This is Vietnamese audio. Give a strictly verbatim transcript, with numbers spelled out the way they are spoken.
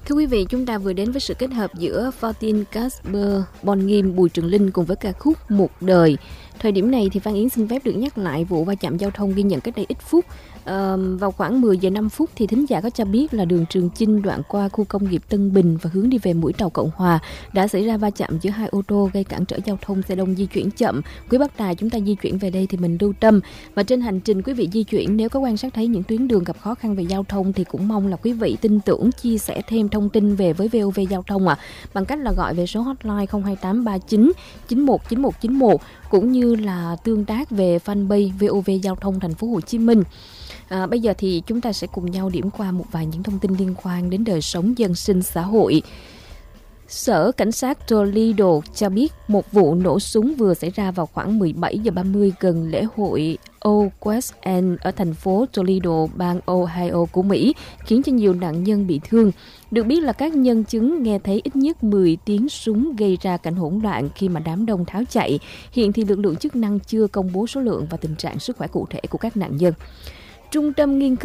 Thưa quý vị, chúng ta vừa đến với sự kết hợp giữa Fortin Casper, Bon Nghiêm, Bùi Trường Linh cùng với ca khúc Một Đời. Thời điểm này thì Phan Yến xin phép được nhắc lại vụ va chạm giao thông ghi nhận cách đây ít phút. À, vào khoảng mười giờ năm phút thì thính giả có cho biết là đường Trường Chinh đoạn qua khu công nghiệp Tân Bình và hướng đi về mũi Tàu Cộng Hòa đã xảy ra va chạm giữa hai ô tô gây cản trở giao thông, xe đông di chuyển chậm. Quý bác tài chúng ta di chuyển về đây thì mình lưu tâm. Và trên hành trình quý vị di chuyển, nếu có quan sát thấy những tuyến đường gặp khó khăn về giao thông thì cũng mong là quý vị tin tưởng chia sẻ thêm thông tin về với vê o vê Giao thông ạ, à, bằng cách là gọi về số hotline không hai tám ba chín chín một chín một chín một cũng như là tương tác về fanpage vê o vê Giao thông Thành phố Hồ Chí Minh. À, bây giờ thì chúng ta sẽ cùng nhau điểm qua một vài những thông tin liên quan đến đời sống dân sinh xã hội. Sở Cảnh sát Toledo cho biết một vụ nổ súng vừa xảy ra vào khoảng mười bảy giờ ba mươi gần lễ hội Old West End ở thành phố Toledo, bang Ohio của Mỹ, khiến cho nhiều nạn nhân bị thương. Được biết là các nhân chứng nghe thấy ít nhất mười tiếng súng gây ra cảnh hỗn loạn khi mà đám đông tháo chạy. Hiện thì lực lượng chức năng chưa công bố số lượng và tình trạng sức khỏe cụ thể của các nạn nhân. Trung tâm nghiên cứu